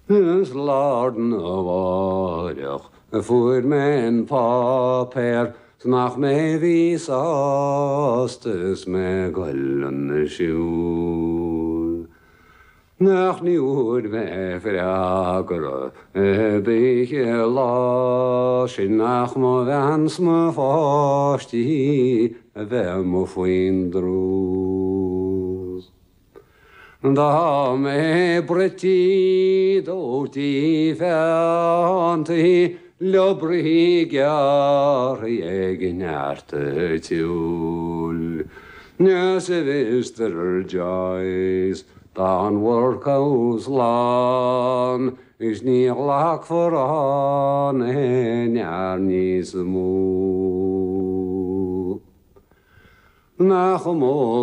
Hus laden varach, voor mijn paper, snach mij vis astes met gollende sjoel. Nach nieuwd mij vrager, heb ik las, nach me wens me vastie, wel me vriendroos. Da me breti doti fanti, lobrigar egnarte tjul. Nöse vister joys, dan workhouse lan, is niet lak vooraan en jaar niet moe. Nach